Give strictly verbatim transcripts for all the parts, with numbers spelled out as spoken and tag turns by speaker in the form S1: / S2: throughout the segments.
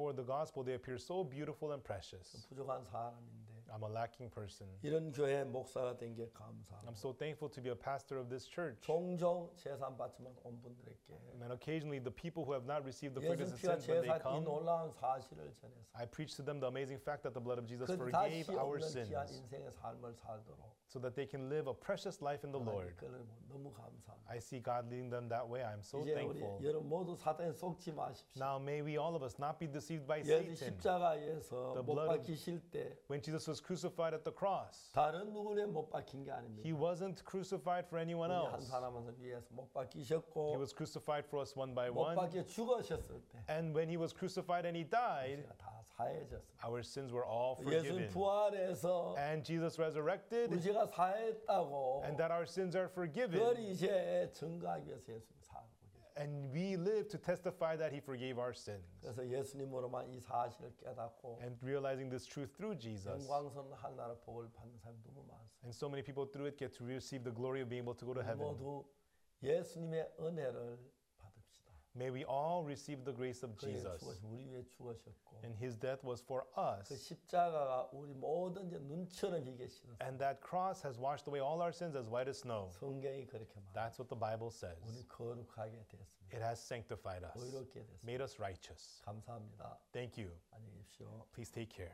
S1: before the gospel, they appear so beautiful and precious.
S2: 부족한 사람인데
S1: I'm a lacking person.
S2: 이런 교회 목사가 된 게 감사하고
S1: I'm so thankful to be a pastor of this church.
S2: 종종 제사 받지 못한 분들에게
S1: And occasionally the people who have not received the
S2: 예수
S1: forgiveness of
S2: 피와
S1: sins, when they
S2: 제사 이
S1: come,
S2: 놀라운 사실을 전해서
S1: I preach to them the amazing fact that the blood of Jesus
S2: 그
S1: forgave
S2: 다시
S1: our
S2: 없는 귀한
S1: sins
S2: 인생의 삶을 살도록
S1: so that they can live a precious life in the Lord.
S2: 그걸 너무 감사합니다.
S1: I see God leading them that way. I'm so
S2: 이제 우리
S1: thankful.
S2: 여러분 모두 사탄에 속지 마십시오.
S1: Now may we all of us not be deceived by
S2: 예수
S1: Satan.
S2: 십자가에서
S1: The
S2: 못
S1: blood of-
S2: 박히실 때
S1: When Jesus was crucified at the cross,
S2: 다른 누구에 못 박힌 게 아닙니다.
S1: he wasn't crucified for anyone
S2: 우리 한
S1: else.
S2: 사람을 위해서 못
S1: He
S2: 박히셨고
S1: was crucified for us one by
S2: 못
S1: one.
S2: 박혀 죽으셨을 때
S1: And when he was crucified and he died,
S2: 우리가 다 사해졌습니다.
S1: our sins were all
S2: 예수
S1: forgiven.
S2: 부활해서
S1: And Jesus resurrected,
S2: 우리가 사했다고
S1: and that our sins are
S2: 그걸
S1: forgiven.
S2: 이제 증거하기 위해서 예수님이 살고 계세요.
S1: And we live to testify that he forgave our sins.
S2: 그래서 예수님으로만 이 사실을 깨닫고
S1: And realizing this truth through Jesus.
S2: 영광스러운 하나님 복을 받는 사람이 너무 많습니다.
S1: And so many people through it get to receive the glory of being able to go to heaven.
S2: 모두 예수님의 은혜를 받읍시다.
S1: May we all receive the grace of
S2: 그의
S1: Jesus.
S2: 죽으심 우리 위해 죽으셨고
S1: And his death was for
S2: 그
S1: us.
S2: 십자가가 우리 모든 이제 눈처럼 희게 씻었어요.
S1: And that cross has washed away all our sins as white as snow.
S2: 성경이 그렇게 말합니다.
S1: That's what the Bible says.
S2: 우리 거룩하게 됐습니다.
S1: It has sanctified us,
S2: 의롭게 됐습니다.
S1: made us righteous.
S2: 감사합니다.
S1: Thank you.
S2: 안녕히 계십시오.
S1: Please take care.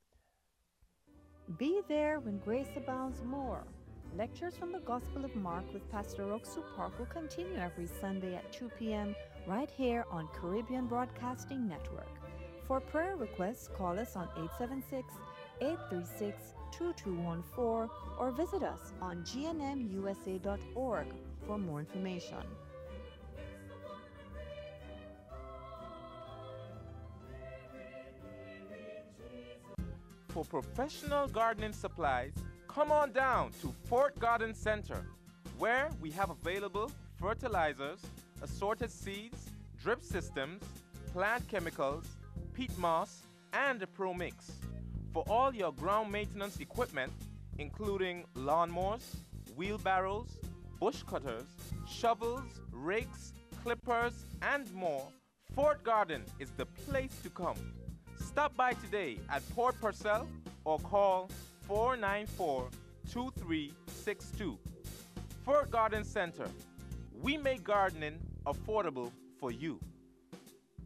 S3: Be there when grace abounds more. Lectures from the Gospel of Mark with Pastor Roxu Park will continue every Sunday at two p.m. right here on Caribbean Broadcasting Network. For prayer requests, call us on eight seven six, eight three six, two two one four or visit us on g n m u s a dot org for more information.
S4: For professional gardening supplies, come on down to Fort Garden Center, where we have available fertilizers, assorted seeds, drip systems, plant chemicals, peat moss, and a Pro Mix. For all your ground maintenance equipment, including lawnmowers, wheelbarrows, bush cutters, shovels, rakes, clippers, and more, Fort Garden is the place to come. Stop by today at Port Purcell or call four nine four, two three six two. Fort Garden Center. We make gardening affordable for you.